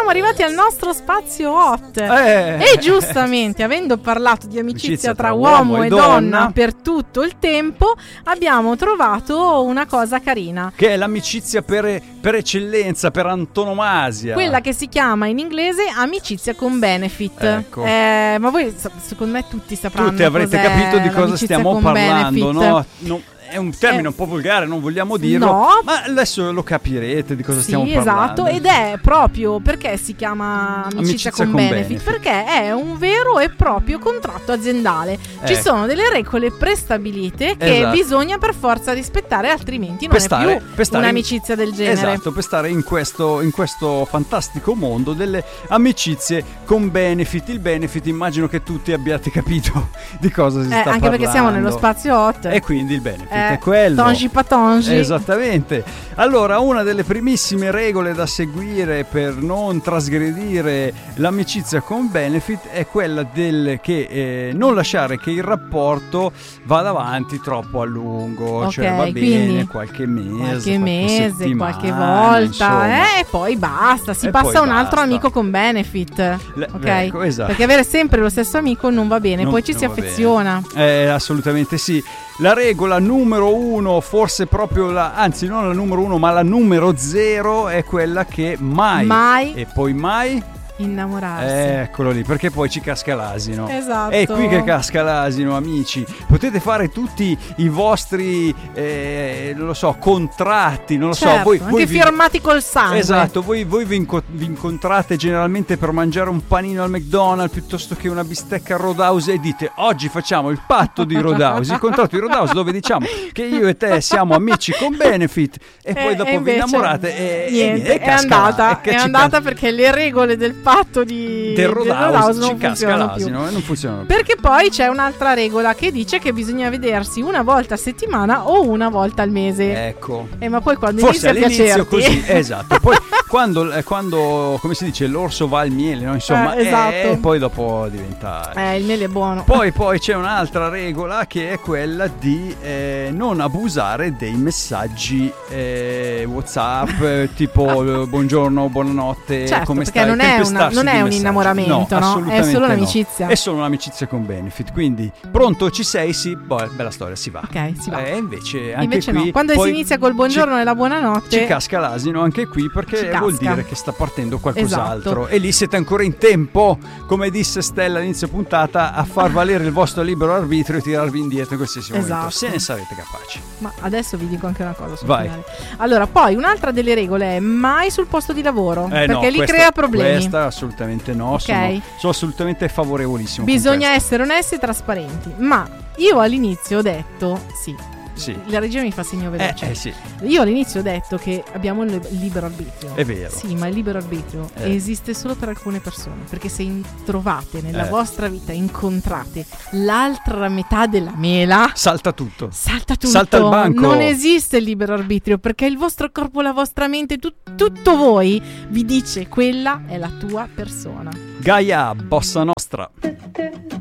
siamo arrivati al nostro spazio hot. E giustamente, avendo parlato di amicizia tra uomo e donna per tutto il tempo, abbiamo trovato una cosa carina, che è l'amicizia per eccellenza, per antonomasia, quella che si chiama in inglese amicizia con benefit. Ecco. Ma voi, secondo me, tutti sapranno. Tutti avrete capito di cosa stiamo parlando, benefit. no? È un termine un po' volgare, non vogliamo dirlo, no, ma adesso lo capirete di cosa stiamo parlando. Esatto, ed è proprio perché si chiama amicizia con benefit, perché è un vero e proprio contratto aziendale. Ci sono delle regole prestabilite che bisogna per forza rispettare, altrimenti non è più un'amicizia del genere. Esatto, per stare in questo fantastico mondo delle amicizie con benefit. Il benefit, immagino che tutti abbiate capito di cosa si sta anche parlando. Perché siamo nello spazio hot. E quindi il benefit è quello. Tongi patongi. Esattamente. Allora, una delle primissime regole da seguire per non trasgredire l'amicizia con benefit è quella del che non lasciare che il rapporto vada avanti troppo a lungo. Cioè va bene qualche mese, qualche volta, insomma. E poi basta, si passa a un altro amico con benefit. Ok? Ecco, esatto. Perché avere sempre lo stesso amico non va bene, poi ci si affeziona. Assolutamente sì. La regola numero 1, forse proprio anzi non la numero 1 ma la numero 0, è quella che mai e poi mai innamorarsi. Eccolo lì, perché poi ci casca l'asino. Esatto. È qui che casca l'asino, amici. Potete fare tutti i vostri non lo so, contratti, non lo so, voi anche firmati col sangue. Esatto, voi vi incontrate generalmente per mangiare un panino al McDonald's piuttosto che una bistecca a Roadhouse e dite: oggi facciamo il patto di Roadhouse, il contratto di Roadhouse, dove diciamo che io e te siamo amici con benefit, e poi dopo vi innamorate e è andata perché le regole del patto del Roadhouse non funzionano più. Non funzionano più. Perché poi c'è un'altra regola che dice che bisogna vedersi una volta a settimana o una volta al mese. Ecco. Ma poi quando forse inizia a piacerti, così, esatto. Poi quando come si dice, l'orso va al miele, no? Insomma, esatto. Poi dopo diventa il miele è buono. Poi c'è un'altra regola che è quella di non abusare dei messaggi WhatsApp tipo buongiorno, buonanotte, certo, come perché stai? non è un innamoramento, no? È solo un'amicizia. È solo un'amicizia con benefit. Quindi pronto, ci sei? Sì, bella storia, si va. Ok, si va. Invece qui no. Quando si inizia col buongiorno e la buonanotte, ci casca l'asino anche qui, perché vuol dire che sta partendo qualcos'altro. Esatto. E lì siete ancora in tempo, come disse Stella all'inizio puntata, a far valere il vostro libero arbitrio e tirarvi indietro in qualsiasi momento, se ne sarete capaci. Ma adesso vi dico anche una cosa sul Vai. finale. Allora, poi un'altra delle regole è mai sul posto di lavoro, perché lì crea problemi. Questa assolutamente no, okay. sono assolutamente favorevolissimo. Bisogna essere onesti e trasparenti. Ma io all'inizio ho detto sì. La regia mi fa segno veloce. Sì. Io all'inizio ho detto che abbiamo il libero arbitrio. È vero. Sì, ma il libero arbitrio esiste solo per alcune persone, perché se trovate nella vostra vita, incontrate l'altra metà della mela, salta tutto. Salta il banco. Non esiste il libero arbitrio, perché il vostro corpo, la vostra mente, tutto voi vi dice: quella è la tua persona. Gaia, bossa nostra.